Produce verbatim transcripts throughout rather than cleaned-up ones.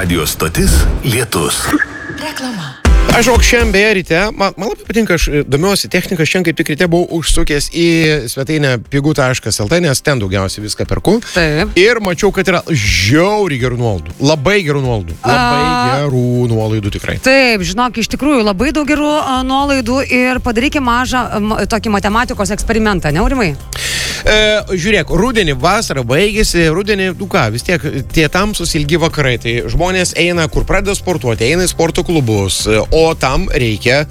Radio stotis Lietus. Reklama. Aš auk šiandien beje ryte, man, man labai patinka, aš domiuosi techniką, šiandien kaip tik ryte buvau užsukęs į svetainę pigu taškas el tė, nes ten daugiausiai viską perku. Taip. Ir mačiau, kad yra žiauriai gerų nuolaidų. Labai gerų nuolaidų. Labai A... gerų nuolaidų tikrai. Taip, žinok, iš tikrųjų labai daug gerų a, nuolaidų ir padarykime mažą m, tokį matematikos eksperimentą, ne, Aurimai? E, žiūrėk, rudenį, vasara baigėsi, rudenį, nu ką, vis tiek tie tamsus ilgi vakarai, tai žmonės eina, kur pradeda sportuoti, eina į sporto klubus, o tam reikia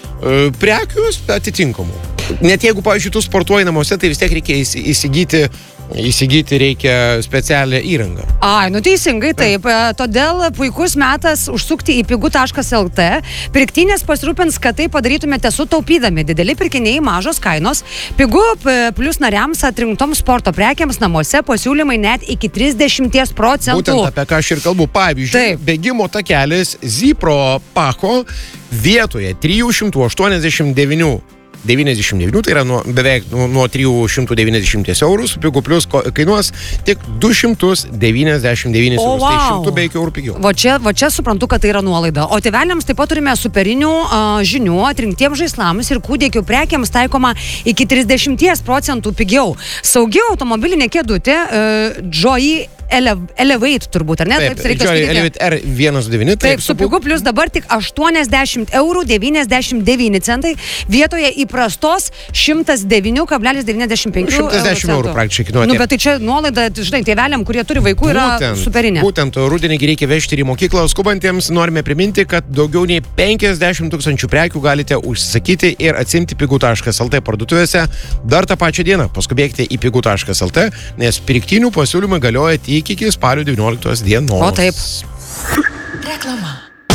e, prekių atitinkamų. Net jeigu, pavyzdžiui, tu sportuoji namuose, tai vis tiek reikia įsigyti, įsigyti reikia specialią įrangą. Ai, nu teisingai, taip. Todėl puikus metas užsukti į pigu taškas el tė. Pirktinės pasirūpins, kad tai padarytumėte sutaupydami. Dideli pirkiniai, mažos kainos. Pigu plus nariams atrinktoms sporto prekiams namuose pasiūlymai net iki trisdešimt procentų. Būtent apie ką aš ir kalbu. Pavyzdžiui, taip. Bėgimo takelis Zipro Pako vietoje trijų šimtų aštuoniasdešimt devynių devyniasdešimt devynių, tai yra nuo, beveik nuo, nuo trijų šimtų devyniasdešimt eurų, su Pigu Plus kainuos tik du šimtus devyniasdešimt devynis eurus. Wow. Tai šimtų beveik eurų pigiau. Va čia, va čia suprantu, kad tai yra nuolaida. O tėveliams taip pat turime superinių uh, žinių atrinktiems žaislams ir kūdikių prekiams taikoma iki trisdešimt procentų pigiau. Saugi automobilinė kėdutė uh, Joy Ele- Elevate turbūt, ar ne? Taip, taip Joy Elevate R vienas devyni. Taip, su Pigu Plus dabar tik aštuoniasdešimt eurų devyniasdešimt devyni centai vietoje įprastos šimtas devyni kablelis devyniasdešimt penki šimtas dešimt eurų praktiškai kainuoja. Nu, bet tai čia nuolaida, žinai, tėveliam, kurie turi vaikų, yra būtent, superinė. Būtent rudenį reikia vežti ir į mokyklą. Skubantiems norime priminti, kad daugiau nei penkiasdešimt tūkstančių prekių galite užsisakyti ir atsimti pigu taškas el tė parduotuvėse dar tą pačią dieną. Paskubėkite į pigu taškas el tė, nes pirktinių pasiūlymai galioja tik iki spalio devynioliktos dienos. O taip. Reklama.